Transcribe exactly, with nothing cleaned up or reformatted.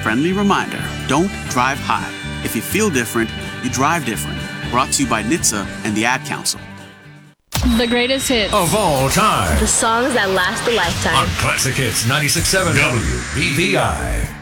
friendly reminder, don't drive high. If you feel different, you drive different. Brought to you by N H T S A and the Ad Council. The greatest hits of all time. The songs that last a lifetime. On Classic Hits ninety-six point seven W B V I.